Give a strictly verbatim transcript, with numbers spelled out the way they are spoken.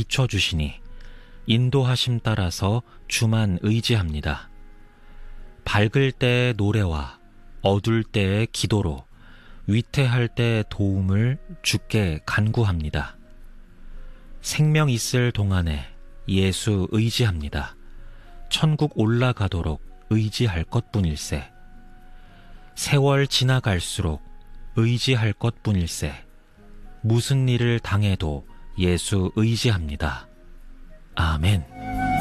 비춰주시니 인도하심 따라서 주만 의지합니다. 밝을 때의 노래와 어둘 때의 기도로 위태할 때의 도움을 주께 간구합니다. 생명 있을 동안에 예수 의지합니다. 천국 올라가도록 의지할 것뿐일세. 세월 지나갈수록 의지할 것뿐일세. 무슨 일을 당해도 예수 의지합니다. 아멘.